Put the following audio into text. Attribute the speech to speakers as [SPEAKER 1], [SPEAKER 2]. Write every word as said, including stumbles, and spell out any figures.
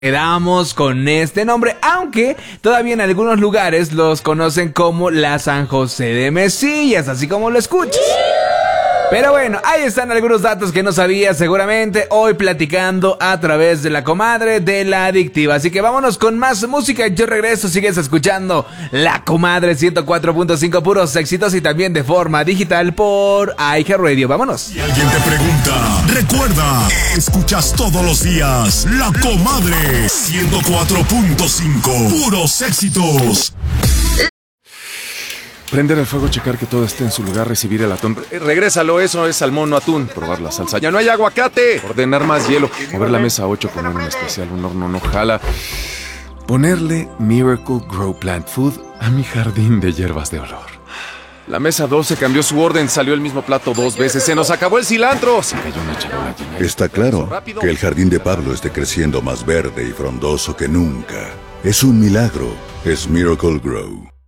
[SPEAKER 1] Quedamos con este nombre, aunque todavía en algunos lugares los conocen como la San José de Mesillas, así como lo escuchas. Pero bueno, ahí están algunos datos que no sabías seguramente, hoy platicando a través de la comadre de La Adictiva. Así que vámonos con más música, yo regreso, sigues escuchando La Comadre ciento cuatro punto cinco, puros éxitos y también de forma digital por iHeartRadio. Vámonos.
[SPEAKER 2] Si alguien te pregunta, recuerda, escuchas todos los días La Comadre ciento cuatro punto cinco, puros éxitos.
[SPEAKER 3] Prender el fuego, checar que todo esté en su lugar, recibir el atún. Eh, regrésalo, eso es salmón, no atún. Probar la salsa. ¡Ya no hay aguacate! Ordenar más hielo. Mover la mesa a ocho, poner un especial, un horno no jala. Ponerle Miracle Grow Plant Food a mi jardín de hierbas de olor. La mesa doce cambió su orden, salió el mismo plato dos veces. ¡Se nos acabó el cilantro! Se cayó una charola llena.
[SPEAKER 4] Está claro que el jardín de Pablo esté creciendo más verde y frondoso que nunca. Es un milagro. Es Miracle Grow.